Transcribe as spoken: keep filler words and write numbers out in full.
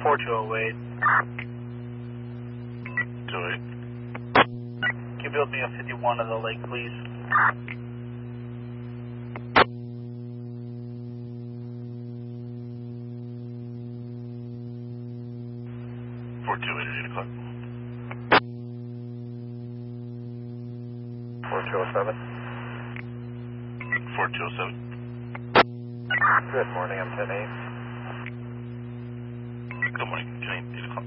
four two oh eight. two oh eight. Can you build me a fifty-one of the lake, please? four two eight at eight o'clock. four two oh seven. four two oh seven. Good morning, I'm ten eight. Good morning, ten eight, eight o'clock.